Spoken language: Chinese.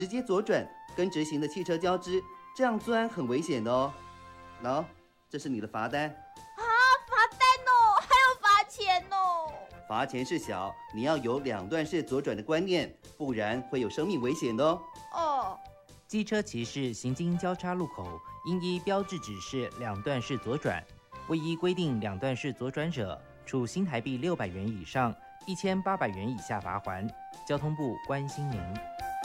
直接左转，跟直行的汽车交织，这样钻很危险的哦。喏，这是你的罚单。 啊，罚单哦，还有罚钱哦。 罚钱是小，你要有两段式左转的观念，不然会有生命危险的哦。 哦。 机车骑士行经交叉路口，应依标志指示两段式左转，未依规定两段式左转者，处新台币600元以上1800元以下罚锾。交通部关心您。